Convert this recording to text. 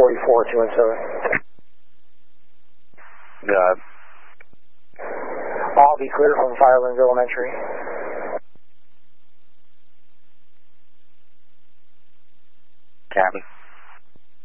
44-217. Got it. I'll be clear from Firelands Elementary.